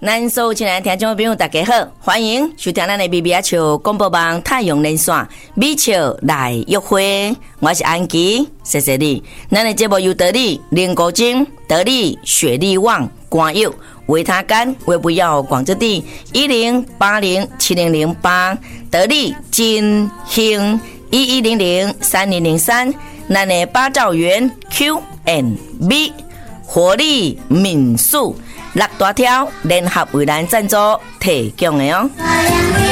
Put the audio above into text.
咱所有亲爱的听众朋友大家好，欢迎收听咱的 BBH 广播网太阳连线美笑来约会，我是安琪，谢谢你。咱的节目由得力林国精、得力雪力旺、光佑、维他干、维不要广州地10807008，得力金兴11003003，咱的八兆元 Q&B 活力民宿。6大条联合为咱赞助提供的哦。